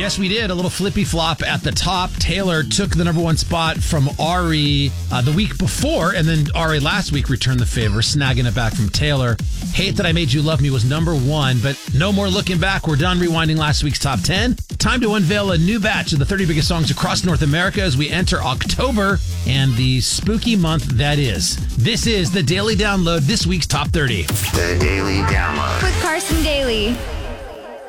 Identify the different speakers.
Speaker 1: Yes, we did. A little flippy flop at the top. Taylor took the number one spot from Ari the week before, and then Ari last week returned the favor, snagging it back from Taylor. Hate That I Made You Love Me was number one, but no more looking back. We're done rewinding last week's top 10. Time to unveil a new batch of the 30 biggest songs across North America as we enter October and the spooky month that is. This is the Daily Download, this week's top 30.
Speaker 2: The Daily Download
Speaker 3: with Carson Daly.